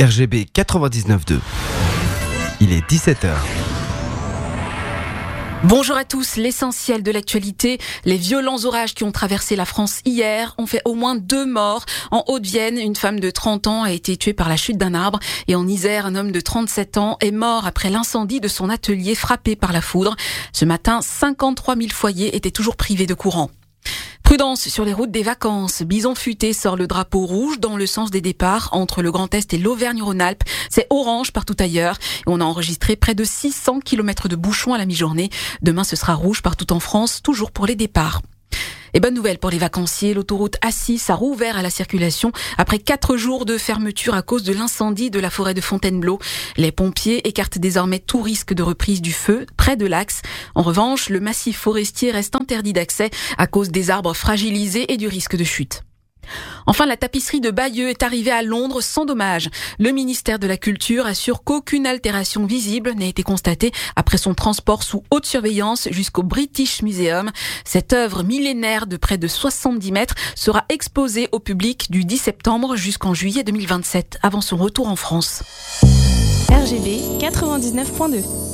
RGB 99.2. Il est 17h. Bonjour à tous, l'essentiel de l'actualité. Les violents orages qui ont traversé la France hier ont fait au moins 2 morts. En Haute-Vienne, une femme de 30 ans a été tuée par la chute d'un arbre. Et en Isère, un homme de 37 ans est mort après l'incendie de son atelier frappé par la foudre. Ce matin, 53 000 foyers étaient toujours privés de courant. Prudence sur les routes des vacances. Bison Futé sort le drapeau rouge dans le sens des départs entre le Grand Est et l'Auvergne-Rhône-Alpes. C'est orange partout ailleurs. Et on a enregistré près de 600 km de bouchons à la mi-journée. Demain, ce sera rouge partout en France, toujours pour les départs. Et bonne nouvelle pour les vacanciers, l'autoroute A6 a rouvert à la circulation après 4 jours de fermeture à cause de l'incendie de la forêt de Fontainebleau. Les pompiers écartent désormais tout risque de reprise du feu près de l'axe. En revanche, le massif forestier reste interdit d'accès à cause des arbres fragilisés et du risque de chute. Enfin, la tapisserie de Bayeux est arrivée à Londres sans dommage. Le ministère de la Culture assure qu'aucune altération visible n'a été constatée après son transport sous haute surveillance jusqu'au British Museum. Cette œuvre millénaire de près de 70 mètres sera exposée au public du 10 septembre jusqu'en juillet 2027, avant son retour en France. RGB 99.2